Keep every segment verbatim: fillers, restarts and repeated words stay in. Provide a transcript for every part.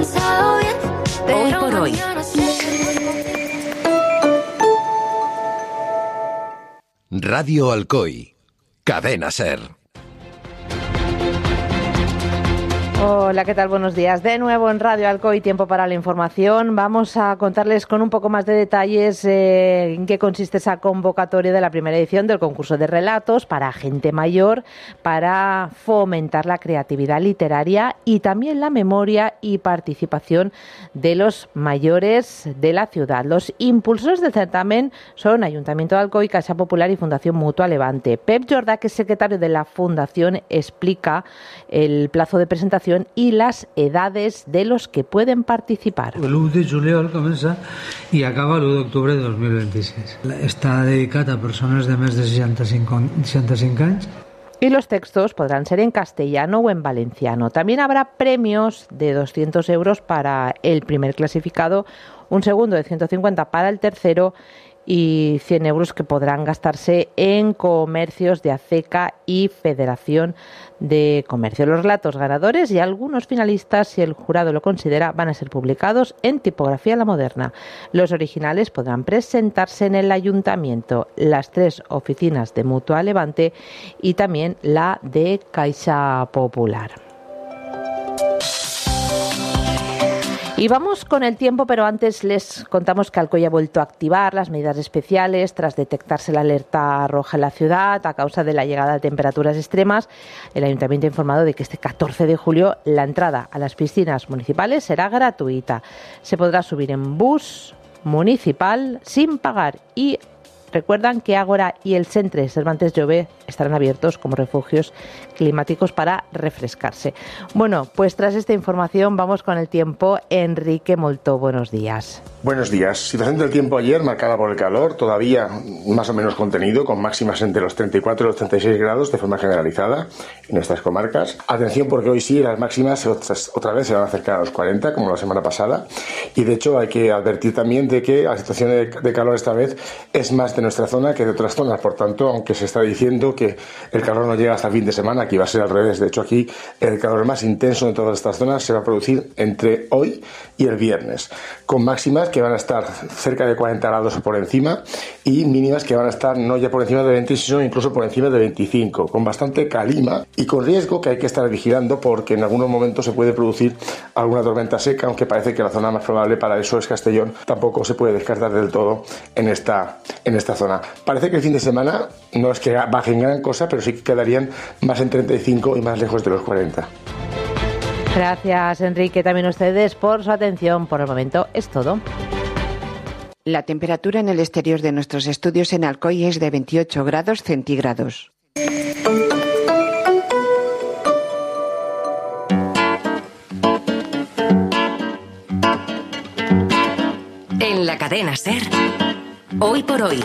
pensado bien, Hoy por hoy. Radio Alcoy, Cadena Ser. Hola, ¿qué tal? Buenos días. De nuevo en Radio Alcoy, tiempo para la información. Vamos a contarles con un poco más de detalles eh, en qué consiste esa convocatoria de la primera edición del concurso de relatos para gente mayor, para fomentar la creatividad literaria y también la memoria y participación de los mayores de la ciudad. Los impulsores del certamen son Ayuntamiento de Alcoy, Caixa Popular y Fundación Mutua Levante. Pep Jordà, que es secretario de la Fundación, explica el plazo de presentación y las edades de los que pueden participar. El uno de juliol comença i acaba l'u d'octubre de dos mil vint-i-sis. Està dedicat a persones de més de seixanta-cinc anys. Y los textos podrán ser en castellano o en valenciano. También habrá premios de doscientos euros para el primer clasificado, un segundo de ciento cincuenta para el tercero y cien euros que podrán gastarse en comercios de ACECA y Federación de Comercio. Los relatos ganadores y algunos finalistas, si el jurado lo considera, van a ser publicados en tipografía a la moderna. Los originales podrán presentarse en el ayuntamiento, las tres oficinas de Mutua Levante y también la de Caixa Popular. Y vamos con el tiempo, pero antes les contamos que Alcoy ha vuelto a activar las medidas especiales tras detectarse la alerta roja en la ciudad a causa de la llegada de temperaturas extremas. El Ayuntamiento ha informado de que este catorce de julio la entrada a las piscinas municipales será gratuita. Se podrá subir en bus municipal sin pagar y recuerdan que Ágora y el Centre Cervantes Llobé estarán abiertos como refugios climáticos para refrescarse. Bueno, pues tras esta información vamos con el tiempo. Enrique Moltó, buenos días. Buenos días. Situación del tiempo ayer marcada por el calor, todavía más o menos contenido, con máximas entre los treinta y cuatro y los treinta y seis grados de forma generalizada en estas comarcas. Atención, porque hoy sí las máximas otra vez se van a acercar a los cuarenta, como la semana pasada, y de hecho hay que advertir también de que la situación de, de calor esta vez es más de nuestra zona que de otras zonas. Por tanto, aunque se está diciendo que el calor no llega hasta el fin de semana, aquí va a ser al revés. De hecho, aquí el calor más intenso de todas estas zonas se va a producir entre hoy y el viernes, con máximas que van a estar cerca de cuarenta grados por encima y mínimas que van a estar no ya por encima de veinte, sino incluso por encima de veinticinco, con bastante calima y con riesgo que hay que estar vigilando, porque en algunos momentos se puede producir alguna tormenta seca, aunque parece que la zona más probable para eso es Castellón. Tampoco se puede descartar del todo en esta, en esta zona. Parece que el fin de semana no es que bajen gran cosa, pero sí que quedarían más en treinta y cinco y más lejos de los cuarenta. Gracias, Enrique. También a ustedes por su atención. Por el momento es todo. La temperatura en el exterior de nuestros estudios en Alcoy es de veintiocho grados centígrados. En la cadena SER, Hoy por Hoy.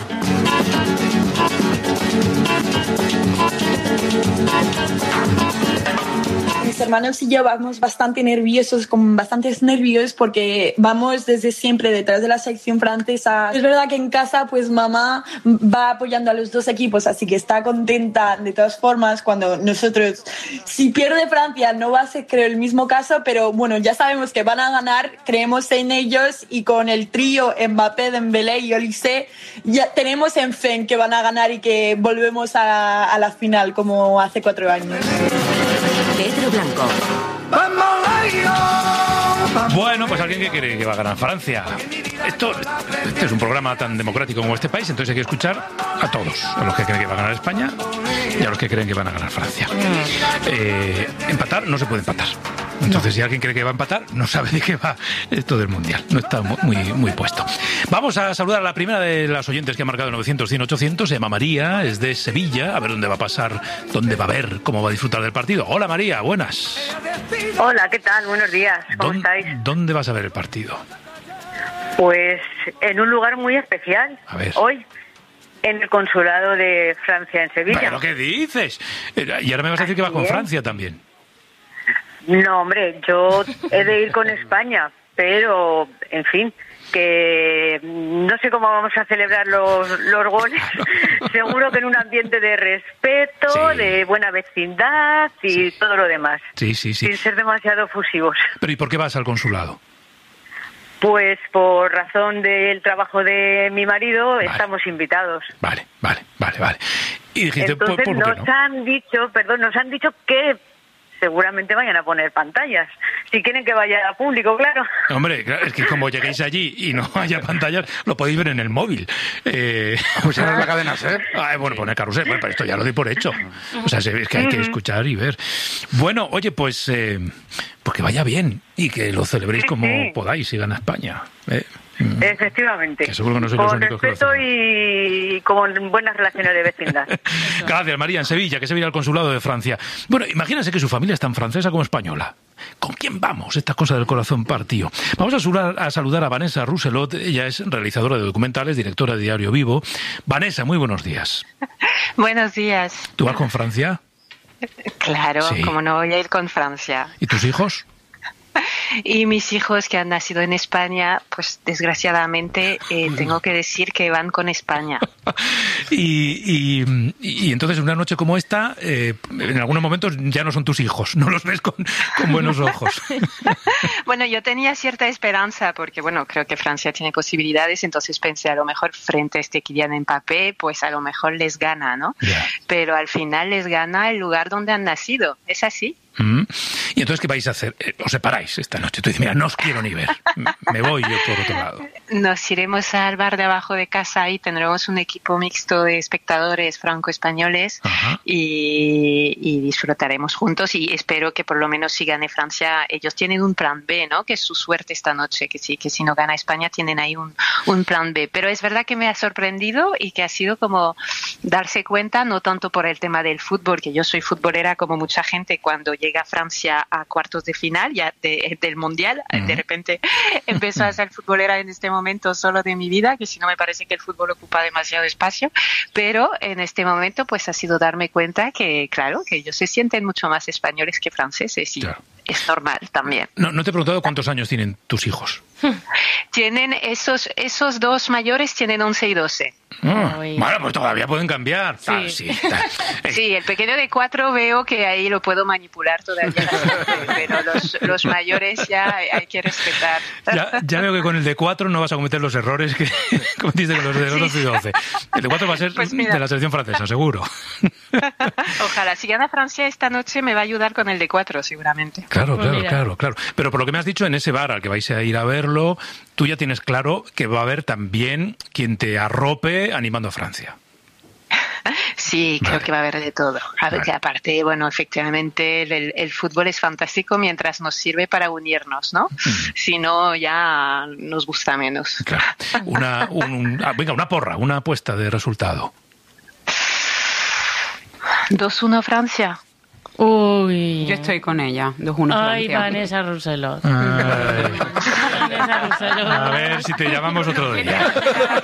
Mis hermanos y yo vamos bastante nerviosos, con bastantes nervios, porque vamos desde siempre detrás de la sección francesa. Es verdad que en casa pues mamá va apoyando a los dos equipos, así que está contenta. De todas formas, cuando nosotros, si pierde Francia no va a ser, creo, el mismo caso, pero bueno, ya sabemos que van a ganar, creemos en ellos, y con el trío Mbappé, Dembélé y Olise ya tenemos en fe en que van a ganar y que volvemos a, a la final como hace cuatro años. Pedro Blanco. Bueno, pues alguien que cree que va a ganar Francia. Esto, este es un programa tan democrático como este país, entonces hay que escuchar a todos, a los que creen que va a ganar España y a los que creen que van a ganar Francia. Eh, empatar no se puede empatar. Entonces, si alguien cree que va a empatar, no sabe de qué va esto del Mundial. No está muy, muy puesto. Vamos a saludar a la primera de las oyentes que ha marcado novecientos, cien, ochocientos. Se llama María, es de Sevilla. A ver dónde va a pasar, dónde va a ver, cómo va a disfrutar del partido. Hola, María, buenas. Hola, ¿qué tal? Buenos días. ¿Cómo estáis? ¿Dónde vas a ver el partido? Pues en un lugar muy especial. A ver. Hoy, en el Consulado de Francia en Sevilla. ¿Pero qué dices? Y ahora me vas a decir que vas con Francia también. No, hombre, yo he de ir con España, pero, en fin, que no sé cómo vamos a celebrar los, los goles, seguro que en un ambiente de respeto, sí. de buena vecindad y sí. todo lo demás, sí, sí, sí. sin ser demasiado fusivos. Pero ¿y por qué vas al consulado? Pues por razón del trabajo de mi marido, vale. estamos invitados. Vale, vale, vale, vale. Y dijiste, entonces ¿por, por nos qué no? han dicho, perdón, nos han dicho que seguramente vayan a poner pantallas. Si quieren que vaya a público, claro. Hombre, es que como lleguéis allí y no haya pantallas, lo podéis ver en el móvil. Eh... Pues ahora es la cadena SER. Ah, bueno, poner carrusel, bueno, pero esto ya lo doy por hecho. O sea, es que hay que escuchar y ver. Bueno, oye, pues, eh, pues que vaya bien y que lo celebréis como sí. podáis si gana España. ¿eh? Efectivamente. Que seguro que no sois con los únicos respeto que lo y con buenas relaciones de vecindad. Gracias, María, en Sevilla, que se viene al consulado de Francia. Bueno, imagínense que su familia es tan francesa como española. ¿Con quién vamos? Estas cosas del corazón partido. Vamos a saludar, a saludar a Vanessa Rousselot. Ella es realizadora de documentales, directora de Diario Vivo. Vanessa, muy buenos días. Buenos días. ¿Tú vas con Francia? Claro, sí. como no voy a ir con Francia. ¿Y tus hijos? Y mis hijos que han nacido en España, pues desgraciadamente eh, tengo que decir que van con España. y, y, y entonces una noche como esta, eh, en algunos momentos ya no son tus hijos, no los ves con, con buenos ojos. Bueno, yo tenía cierta esperanza porque, bueno, creo que Francia tiene posibilidades, entonces pensé a lo mejor frente a este Kylian Mbappé, pues a lo mejor les gana, ¿no? Yeah. Pero al final les gana el lugar donde han nacido, ¿es así? Mm. ¿Y entonces qué vais a hacer? ¿Os separáis esta noche? Tú dices, mira, no os quiero ni ver, me voy yo por otro lado. Nos iremos al bar de abajo de casa y tendremos un equipo mixto de espectadores franco-españoles y, y disfrutaremos juntos y espero que por lo menos si gane Francia, ellos tienen un plan B, ¿no? Que es su suerte esta noche, que sí, que si no gana España tienen ahí un, un plan B. Pero es verdad que me ha sorprendido y que ha sido como darse cuenta, no tanto por el tema del fútbol, que yo soy futbolera como mucha gente cuando llega Francia a cuartos de final ya de, del Mundial, uh-huh. de repente empezó a ser futbolera en este momento solo de mi vida, que si no me parece que el fútbol ocupa demasiado espacio, pero en este momento pues ha sido darme cuenta que claro, que ellos se sienten mucho más españoles que franceses y claro. es normal también. No, no te he preguntado cuántos años tienen tus hijos. Tienen esos, esos dos mayores tienen once y doce. Ah, bueno, pues todavía pueden cambiar. Sí. Ah, sí, sí, el pequeño de cuatro veo que ahí lo puedo manipular todavía, pero los, los mayores ya hay que respetar. Ya, ya veo que con el de cuatro no vas a cometer los errores que cometiste con los de once y doce. El de cuatro va a ser pues de la selección francesa, seguro. Ojalá, si gana Francia esta noche me va a ayudar con el de cuatro, seguramente. Claro, claro, pues claro, claro. Pero por lo que me has dicho, en ese bar al que vais a ir a verlo, tú ya tienes claro que va a haber también quien te arrope animando a Francia. Sí, creo vale. que va a haber de todo. A ver, vale. que aparte, bueno, efectivamente el, el fútbol es fantástico mientras nos sirve para unirnos, ¿no? Mm. Si no, ya nos gusta menos. Claro. Una, un, un, ah, venga, una porra, una apuesta de resultado. dos uno Francia. Uy. Yo estoy con ella. dos uno Ay, Francia. Vanessa Rousselot. Vanessa Rousselot. A ver si te llamamos otro día.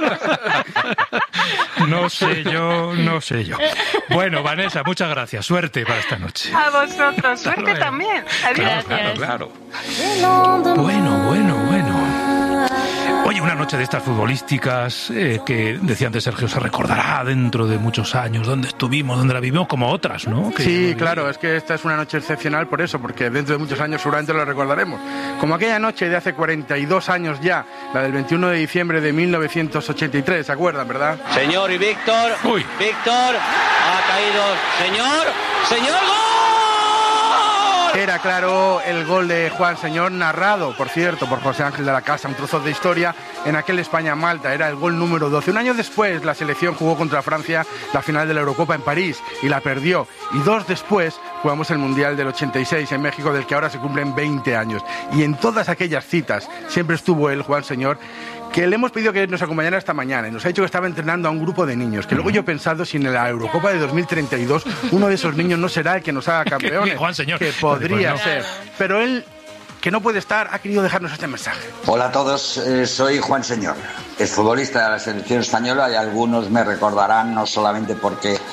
No sé yo, no sé yo. Bueno, Vanessa, muchas gracias. Suerte para esta noche. A vosotros. Suerte también. Adiós. Claro, claro, claro. Bueno, bueno, bueno. Oye, una noche de estas futbolísticas eh, que, decía antes Sergio, se recordará dentro de muchos años dónde estuvimos, dónde la vivimos, como otras, ¿no? Que sí, claro, es que esta es una noche excepcional por eso, porque dentro de muchos años seguramente lo recordaremos. Como aquella noche de hace cuarenta y dos años ya, la del veintiuno de diciembre de mil novecientos ochenta y tres, ¿se acuerdan, verdad? Señor y Víctor, Uy. Víctor, ha caído, señor, señor, ¡gol! Era, claro, el gol de Juan Señor, narrado, por cierto, por José Ángel de la Casa, un trozo de historia en aquel España-Malta. Era el gol número doce. Un año después, la selección jugó contra Francia la final de la Eurocopa en París y la perdió. Y dos después, jugamos el Mundial del ochenta y seis en México, del que ahora se cumplen veinte años. Y en todas aquellas citas siempre estuvo él, Juan Señor, que le hemos pedido que nos acompañara esta mañana y nos ha dicho que estaba entrenando a un grupo de niños, que luego yo he pensado si en la Eurocopa de dos mil treinta y dos uno de esos niños no será el que nos haga campeones, Juan Señor. que podría pues no. ser, pero él, que no puede estar, ha querido dejarnos este mensaje. Hola a todos, eh, soy Juan Señor, exfutbolista de la selección española y algunos me recordarán no solamente porque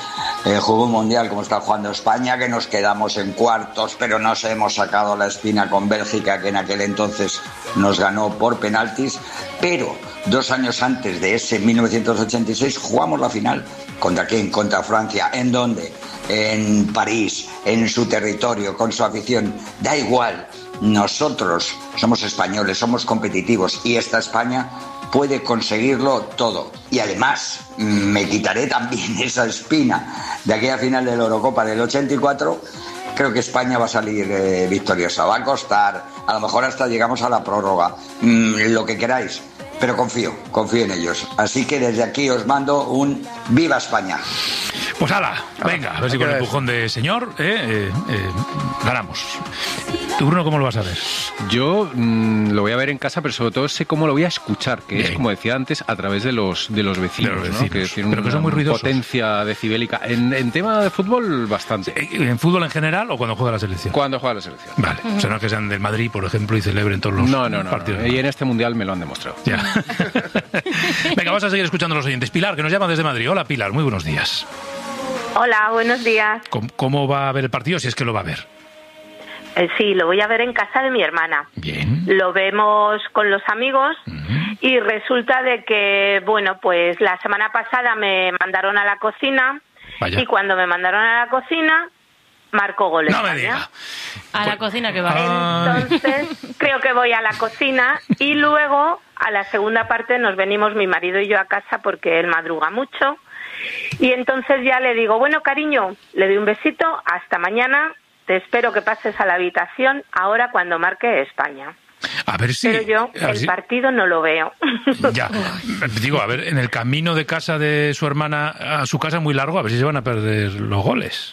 eh, jugó un mundial como está jugando España, que nos quedamos en cuartos, pero nos hemos sacado la espina con Bélgica, que en aquel entonces nos ganó por penaltis, pero dos años antes de ese mil novecientos ochenta y seis jugamos la final. ¿Contra quién? Contra Francia. ¿En dónde? En París, en su territorio, con su afición. Da igual, nosotros somos españoles, somos competitivos y esta España puede conseguirlo todo. Y además me quitaré también esa espina de aquella final de la Eurocopa del ochenta y cuatro. Creo que España va a salir eh, victoriosa. Va a costar, a lo mejor hasta llegamos a la prórroga, mm, lo que queráis. Pero confío, confío en ellos. Así que desde aquí os mando un ¡Viva España! Pues ala, venga, a ver si con el empujón de señor eh, eh, eh, ganamos. ¿Tú, Bruno, cómo lo vas a ver? Yo mmm, lo voy a ver en casa, pero sobre todo sé cómo lo voy a escuchar, que Bien. es, como decía antes, a través de los de los vecinos, de los vecinos, ¿no? Que tienen pero que son una muy ruidosos. Potencia decibélica. En, en tema de fútbol, bastante. ¿En fútbol en general o cuando juega la selección? Cuando juega la selección. Vale, uh-huh. O sea, no que sean del Madrid, por ejemplo, y celebren todos los no, no, no, partidos. No, y en este Mundial me lo han demostrado. Ya. Venga, vamos a seguir escuchando a los oyentes. Pilar, que nos llama desde Madrid. Hola, Pilar, muy buenos días. Hola, buenos días. ¿Cómo, cómo va a ver el partido, si es que lo va a ver? Eh, sí, lo voy a ver en casa de mi hermana. Bien. Lo vemos con los amigos uh-huh. y resulta de que, bueno, pues la semana pasada me mandaron a la cocina. Vaya. Y cuando me mandaron a la cocina, marcó goles. No me diga. A la cocina que va. Entonces, creo que voy a la cocina y luego a la segunda parte nos venimos mi marido y yo a casa porque él madruga mucho. Y entonces ya le digo, bueno, cariño, le doy un besito, hasta mañana, te espero que pases a la habitación ahora cuando marque España. A ver si... Pero yo el si... partido no lo veo. Ya, digo, a ver, en el camino de casa de su hermana a su casa muy largo, a ver si se van a perder los goles.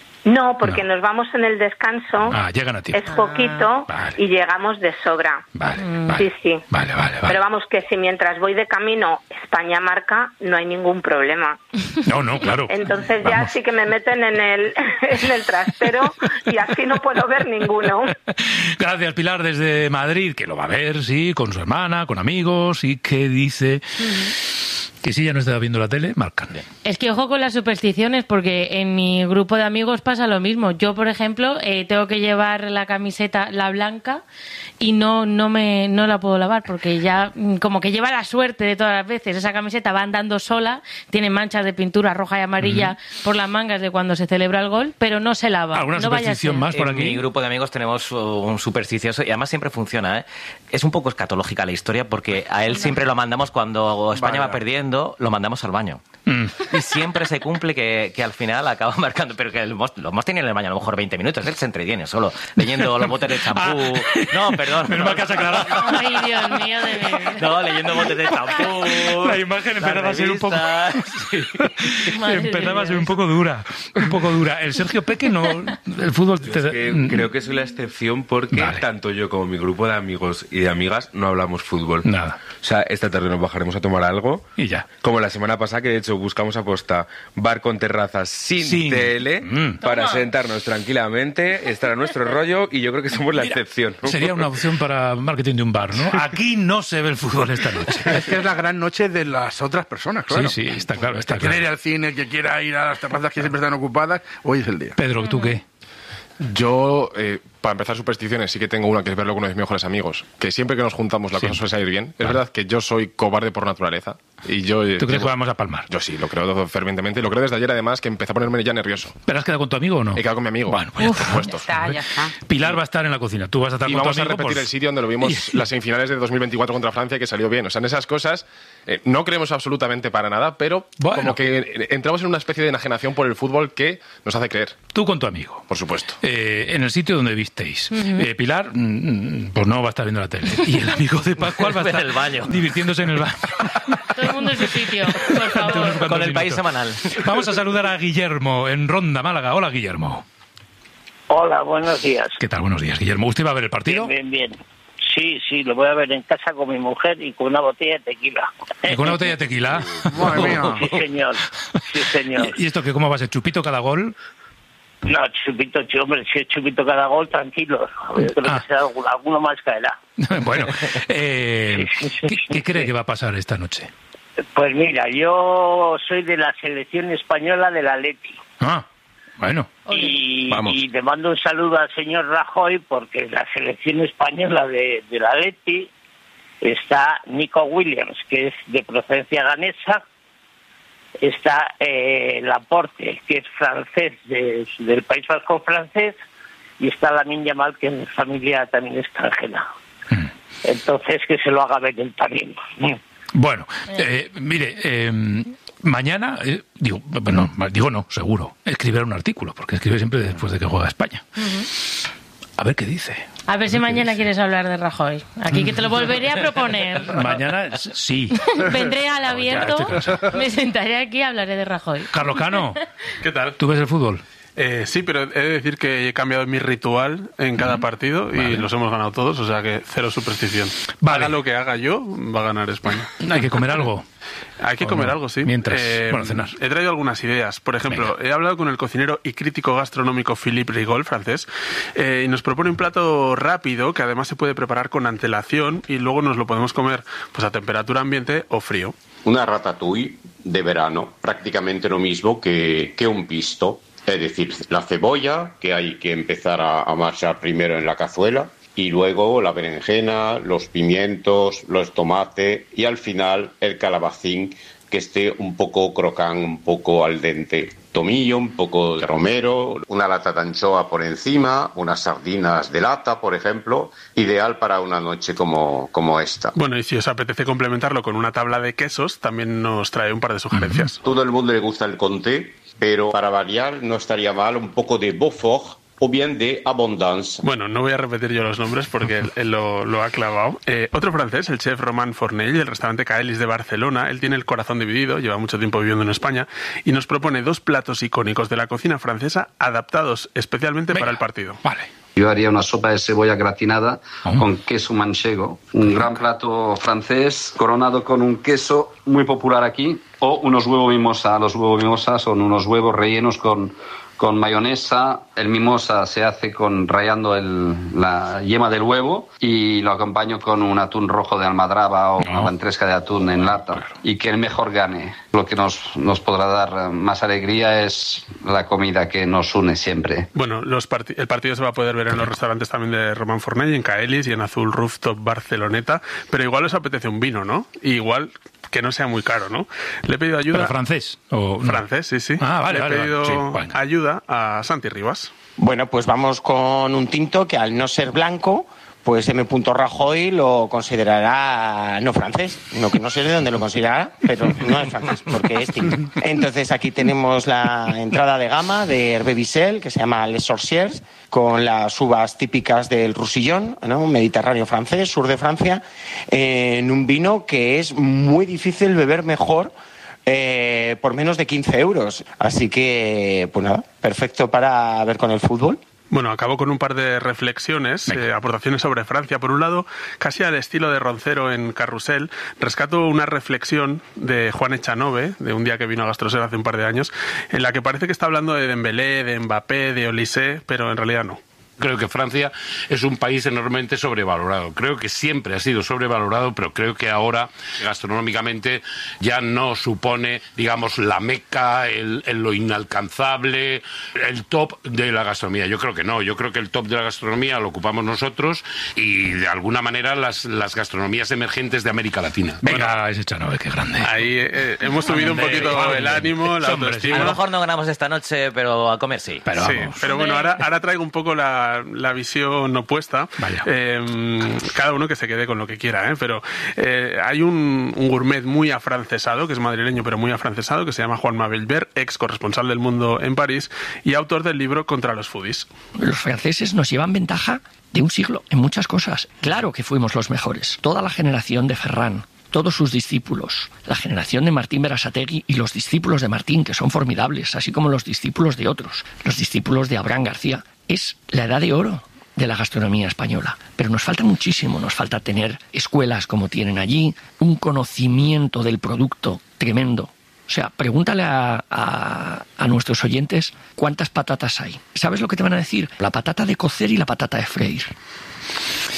No, porque no. nos vamos en el descanso. Ah, llegan a tiempo. Es poquito ah, vale. y llegamos de sobra. Vale, mm. vale. Sí, sí. Vale, vale, vale. Pero vamos, que si mientras voy de camino España marca, no hay ningún problema. No, no, claro. Entonces ya vamos. sí que me meten en el, en el trastero y así no puedo ver ninguno. Gracias, Pilar, desde Madrid, que lo va a ver, sí, con su hermana, con amigos, y que dice... Mm. Que si ya no está viendo la tele, marcan. Es que ojo con las supersticiones, porque en mi grupo de amigos pasa lo mismo. Yo, por ejemplo, eh, tengo que llevar la camiseta, la blanca, y no no me no la puedo lavar, porque ya como que lleva la suerte de todas las veces. Esa camiseta va andando sola, tiene manchas de pintura roja y amarilla uh-huh. por las mangas de cuando se celebra el gol, pero no se lava. ¿Alguna no superstición más por aquí? En mi grupo de amigos tenemos un supersticioso, y además siempre funciona, ¿eh? Es un poco escatológica la historia, porque a él siempre lo mandamos cuando España vale. va perdiendo, lo mandamos al baño. Mm. Y siempre se cumple que, que al final acaba marcando, pero que los hemos tenido en el baño a lo mejor veinte minutos, él se entretiene solo, leyendo los botes de champú. Ah. No, perdón. Menos mal que has aclarado. Ay, Dios mío de mi vida. No, leyendo botes de champú. La imagen empezaba a ser un poco... Sí. Empezaba a ser un poco dura. Un poco dura. El Sergio Peque no... El fútbol... Te... Es que creo que soy la excepción porque vale. tanto yo como mi grupo de amigos y de amigas no hablamos fútbol. Nada. O sea, esta tarde nos bajaremos a tomar algo. Y ya. Como la semana pasada, que de hecho buscamos aposta bar con terrazas sin sí. tele mm. para Toma. sentarnos tranquilamente, estar a nuestro rollo, y yo creo que somos la Mira, excepción, ¿no? Sería una opción para marketing de un bar, ¿no? Aquí no se ve el fútbol esta noche. Es que es la gran noche de las otras personas, claro. Sí, sí, está claro. Está el que claro. quiera ir al cine, el que quiera ir a las terrazas que siempre están ocupadas, hoy es el día. Pedro, ¿tú qué? Yo, eh, para empezar supersticiones, sí que tengo una, que es verlo con uno de mis mejores amigos. Que siempre que nos juntamos la sí. cosa suele salir bien. Es vale. verdad que yo soy cobarde por naturaleza. Y yo, ¿Tú digo, crees que vamos a palmar? Yo sí, lo creo fervientemente. Lo creo desde ayer, además, que empecé a ponerme ya nervioso. ¿Pero has quedado con tu amigo o no? He quedado con mi amigo. Bueno, pues Uf, ya está. Por supuesto. Ya está, ya está. Pilar va a estar en la cocina. Tú vas a estar y con tu amigo. Y vamos a repetir por... el sitio donde lo vimos las semifinales de dos mil veinticuatro contra Francia, que salió bien. O sea, en esas cosas eh, no creemos absolutamente para nada, pero bueno. como que entramos en una especie de enajenación por el fútbol que nos hace creer. Tú con tu amigo. Por supuesto. Eh, en el sitio donde visteis. Uh-huh. Eh, Pilar, mm, pues no va a estar viendo la tele. Y el amigo de Pascual va a estar en el baño. divirtiéndose en el baño. Todo el mundo en su sitio, por favor. Con el minutos. País semanal. Vamos a saludar a Guillermo en Ronda, Málaga. Hola, Guillermo. Hola, buenos días. ¿Qué tal? Buenos días, Guillermo. ¿Usted va a ver el partido? Bien, bien, bien. Sí, sí, lo voy a ver en casa con mi mujer y con una botella de tequila. ¿Y con una botella de tequila? Madre mía. Sí, señor. Sí, señor. ¿Y esto qué, cómo va a ser? ¿Chupito cada gol? No, chupito, hombre, si es chupito cada gol, tranquilo. Yo creo ah. que será alguno, alguno más caerá. Bueno, eh, sí, sí, sí, ¿qué, ¿qué cree sí. que va a pasar esta noche? Pues mira, yo soy de la selección española del Atleti. Ah, bueno. Y, Vamos. y le mando un saludo al señor Rajoy porque la selección española de, de la Atleti está Nico Williams, que es de procedencia ganesa, está eh, Laporte, que es francés, de, del País Vasco francés, y está Lamine Yamal, que es de familia también extranjera. Mm. Entonces, que se lo haga ver él también. Bueno, eh, mire, eh, mañana, eh, digo, bueno, digo no, seguro, escribirá un artículo, porque escribe siempre después de que juega España. Uh-huh. A ver qué dice. A ver si mañana quieres hablar de Rajoy. Aquí que te lo volveré a proponer. Mañana sí. Vendré al abierto, me sentaré aquí y hablaré de Rajoy. Carlos Cano, ¿qué tal? ¿Tú ves el fútbol? Eh, sí, pero he de decir que he cambiado mi ritual en cada partido y vale. los hemos ganado todos, o sea que cero superstición. Vale. Haga lo que haga yo, va a ganar España. Hay que comer algo. Hay que comer no? algo, sí. Mientras, eh, bueno, cenar. He traído algunas ideas. Por ejemplo, Venga. he hablado con el cocinero y crítico gastronómico Philippe Rigol, francés, eh, y nos propone un plato rápido que además se puede preparar con antelación y luego nos lo podemos comer pues a temperatura ambiente o frío. Una ratatouille de verano, prácticamente lo mismo que, que un pisto. Es decir, la cebolla, que hay que empezar a, a marchar primero en la cazuela, y luego la berenjena, los pimientos, los tomates y al final el calabacín, que esté un poco crocante, un poco al dente. Tomillo, un poco de romero, una lata de anchoa por encima, unas sardinas de lata, por ejemplo, ideal para una noche como, como esta. Bueno, y si os apetece complementarlo con una tabla de quesos, también nos trae un par de sugerencias. Todo el mundo le gusta el comté, pero para variar no estaría mal un poco de Beaufort o bien de Abondance. Bueno, no voy a repetir yo los nombres porque él, él lo, lo ha clavado. Eh, otro francés, el chef Romain Fournel, del restaurante Caelis de Barcelona, él tiene el corazón dividido, lleva mucho tiempo viviendo en España, y nos propone dos platos icónicos de la cocina francesa adaptados especialmente Venga. para el partido. Vale. Yo haría una sopa de cebolla gratinada oh. con queso manchego, un gran plato francés coronado con un queso muy popular aquí, o unos huevos mimosa. Los huevos mimosa son unos huevos rellenos con, con mayonesa. El mimosa se hace con rallando el, la yema del huevo y lo acompaño con un atún rojo de almadraba o no. una ventresca de atún en lata. Y que el mejor gane. Lo que nos, nos podrá dar más alegría es la comida que nos une siempre. Bueno, los part- el partido se va a poder ver en los restaurantes también de Romain Fournel, en Caelis y en Azul Rooftop Barceloneta, pero igual os apetece un vino, ¿no? Y igual que no sea muy caro, ¿no? Le he pedido ayuda... ¿Pero francés? O no? Francés, sí, sí. Ah, vale, Le he vale, pedido vale. Sí, bueno. ayuda a Santi Rivas. Bueno, pues vamos con un tinto que al no ser blanco, pues M. Rajoy lo considerará no francés. No, que no sé de dónde lo considerará, pero no es francés, porque es tinto. Entonces aquí tenemos la entrada de gama de Hervé Vissel, que se llama Les Sorcières, con las uvas típicas del Roussillon, ¿no? Mediterráneo francés, sur de Francia, eh, en un vino que es muy difícil beber mejor eh, por menos de quince euros. Así que, pues nada, perfecto para ver con el fútbol. Bueno, acabo con un par de reflexiones, eh, aportaciones sobre Francia. Por un lado, casi al estilo de Roncero en Carrusel, rescato una reflexión de Juan Echanove, de un día que vino a Gastrosel hace un par de años, en la que parece que está hablando de Dembélé, de Mbappé, de Olysée, pero en realidad no. Creo que Francia es un país enormemente sobrevalorado. Creo que siempre ha sido sobrevalorado, pero creo que ahora gastronómicamente ya no supone, digamos, la meca, el, el lo inalcanzable, el top de la gastronomía. Yo creo que no. Yo creo que el top de la gastronomía lo ocupamos nosotros y de alguna manera las, las gastronomías emergentes de América Latina. Venga, bueno, ese Chanove, qué grande. Ahí eh, hemos subido un poquito grande. el ánimo, la autoestima. A lo mejor no ganamos esta noche, pero a comer sí. Pero, sí, pero bueno, ahora, ahora traigo un poco la la visión opuesta. Eh, cada uno que se quede con lo que quiera, ¿eh? Pero eh, hay un, un gourmet muy afrancesado, que es madrileño pero muy afrancesado, que se llama Juan Mabelver, ex corresponsal del Mundo en París y autor del libro Contra los foodies. Los franceses nos llevan ventaja de un siglo en muchas cosas. Claro que fuimos los mejores. Toda la generación de Ferran, todos sus discípulos, la generación de Martín Berasategui y los discípulos de Martín, que son formidables, así como los discípulos de otros, los discípulos de Abraham García. Es la edad de oro de la gastronomía española. Pero nos falta muchísimo, nos falta tener escuelas como tienen allí, un conocimiento del producto tremendo. O sea, pregúntale a, a, a nuestros oyentes cuántas patatas hay. ¿Sabes lo que te van a decir? La patata de cocer y la patata de freír.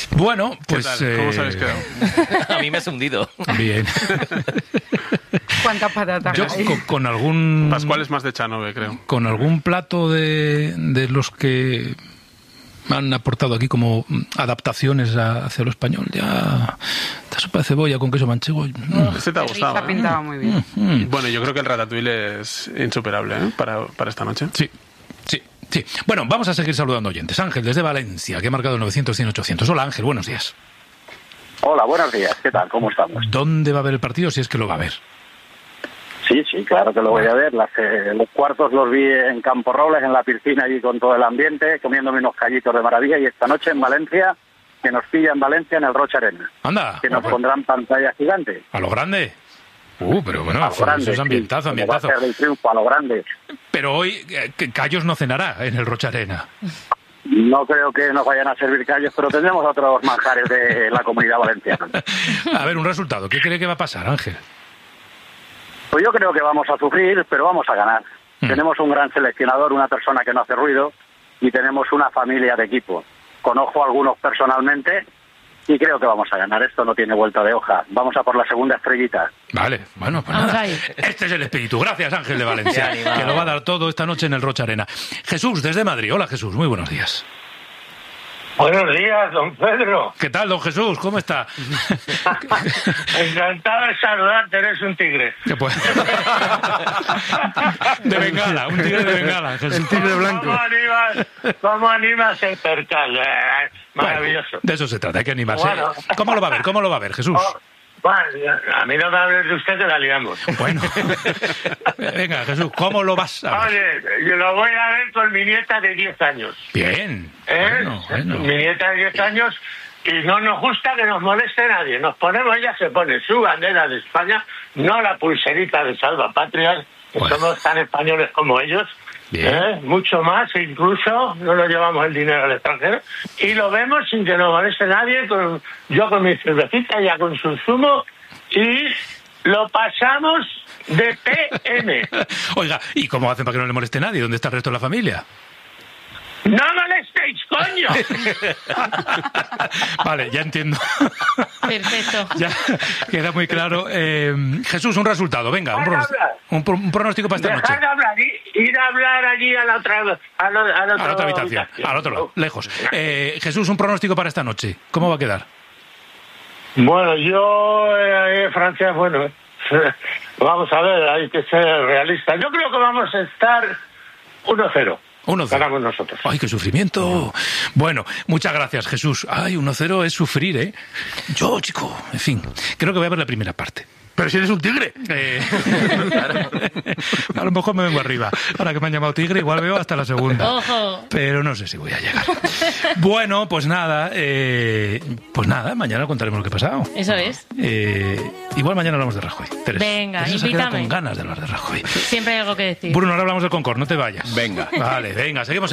Bueno, pues... ¿Qué tal? ¿Cómo os habéis quedado? A mí me has hundido. Bien. ¿Cuántas patatas Yo hay? con, con algún... Pascual es más de Chanove, creo. Con algún plato de, de los que han aportado aquí como adaptaciones a, hacia lo español. Ya, esta sopa de cebolla con queso manchego. Mm. Este te ha gustado. Se ha pintado muy bien. Mm. Bueno, yo creo que el ratatouille es insuperable, ¿eh? para, para esta noche. Sí, sí, sí. Bueno, vamos a seguir saludando oyentes. Ángel, desde Valencia, que ha marcado el novecientos, cien, ochocientos. Hola, Ángel, buenos días. Hola, buenos días. ¿Qué tal? ¿Cómo estamos? ¿Dónde va a haber el partido, si es que lo va a ver? Sí, sí, claro que lo voy a ver. Las, eh, los cuartos los vi en Campo Robles, en la piscina, allí con todo el ambiente, comiéndome unos callitos de maravilla. Y esta noche en Valencia, que nos pilla en Valencia, en el Rocha Arena. Anda. Que nos pues, pondrán pantalla gigante. ¿A lo grande? Uh, pero bueno, a lo eso grande, es ambientazo, sí, ambientazo. Va a ser el triunfo a lo grande. Pero hoy, eh, Callos no cenará en el Rocha Arena. No creo que nos vayan a servir callos, pero tendremos otros manjares de la comunidad valenciana. A ver, un resultado. ¿Qué cree que va a pasar, Ángel? Pues yo creo que vamos a sufrir, pero vamos a ganar. Mm. Tenemos un gran seleccionador, una persona que no hace ruido, y tenemos una familia de equipo. Conozco a algunos personalmente y creo que vamos a ganar. Esto no tiene vuelta de hoja. Vamos a por la segunda estrellita. Vale, bueno, pues nada. Este es el espíritu. Gracias, Ángel de Valencia, que lo va a dar todo esta noche en el Rocha Arena. Jesús, desde Madrid. Hola, Jesús. Muy buenos días. Buenos días, don Pedro. ¿Qué tal, don Jesús? ¿Cómo está? Encantado de saludarte, eres un tigre. Pues... de Bengala, un tigre de Bengala, Jesús. El tigre blanco. ¿Cómo animas, cómo animas el percal? Eh, maravilloso. Bueno, de eso se trata, hay que animarse. Bueno. ¿Cómo lo va a ver? ¿Cómo lo va a ver, Jesús? Oh. Bueno, a mí no me hables de usted que la liamos. Bueno, venga, Jesús, ¿cómo lo vas a ver? Oye, yo lo voy a ver con mi nieta de diez años. Bien. ¿Eh? Bueno, bueno. Mi nieta de diez años, y no nos gusta que nos moleste nadie. Nos ponemos, ella se pone su bandera de España, no la pulserita de Salvapatrias, que bueno. somos tan españoles como ellos. ¿Eh? Mucho más, incluso no nos llevamos el dinero al extranjero y lo vemos sin que nos moleste nadie, con, yo con mi cervecita, ella con su zumo, y lo pasamos de P M. Oiga, ¿y cómo hacen para que no le moleste nadie? ¿Dónde está el resto de la familia? ¡No molestéis, coño! Vale, ya entiendo. Perfecto. Ya queda muy claro. Eh, Jesús, un resultado, venga, un pronóstico, un, un pronóstico para esta Dejad noche. De hablar, ir a hablar allí a la otra, a la, a la otra, a la otra habitación, habitación, al otro lado, lejos. Eh, Jesús, un pronóstico para esta noche. ¿Cómo va a quedar? Bueno, yo eh, Francia, bueno, eh, vamos a ver, hay que ser realista. Yo creo que vamos a estar uno cero. uno cero. Ganamos nosotros. ¡Ay, qué sufrimiento! Bueno, muchas gracias, Jesús. ¡Ay, uno cero es sufrir, eh! Yo, chico, en fin, creo que voy a ver la primera parte. Pero si eres un tigre. Eh, claro. A lo mejor me vengo arriba. Ahora que me han llamado tigre, igual veo hasta la segunda. Ojo. Pero no sé si voy a llegar. Bueno, pues nada, eh, pues nada, mañana contaremos lo que ha pasado. Eso es. Eh, igual mañana hablamos de Rajoy. Teresa. Venga, Teresa invítame. Se queda con ganas de hablar de Rajoy. Siempre hay algo que decir. Bruno, ahora hablamos del Concord, no te vayas. Venga. Vale, venga, seguimos.